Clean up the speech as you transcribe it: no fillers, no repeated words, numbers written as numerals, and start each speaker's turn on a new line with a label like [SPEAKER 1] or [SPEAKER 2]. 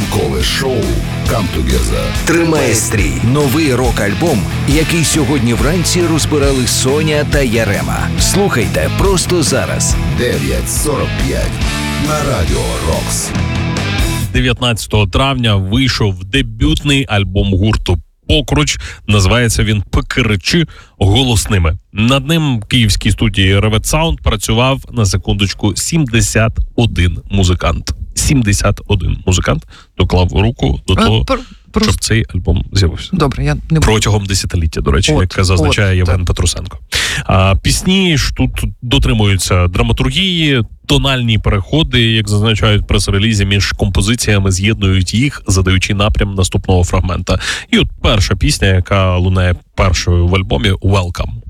[SPEAKER 1] Ранкове шоу «Come Together»
[SPEAKER 2] «Тримає стрій» – новий рок-альбом, який сьогодні вранці розбирали Соня та Ярема. Слухайте просто зараз.
[SPEAKER 1] 9:45 на Радіо Рокс.
[SPEAKER 3] 19 травня вийшов дебютний альбом гурту «Покруч». Називається він «Пекиричі голосними». Над ним в київській студії Revet Sound працював, на секундочку, 71 музикант. 71 музикант доклав руку до того, щоб цей альбом з'явився.
[SPEAKER 4] Добре, я не буду.
[SPEAKER 3] Протягом десятиліття, до речі, як зазначає Євген Петрусенко. Пісні ж тут дотримуються драматургії, тональні переходи, як зазначають прес-релізі, між композиціями з'єднують їх, задаючи напрям наступного фрагмента. І от перша пісня, яка лунає першою в альбомі, «Welcome».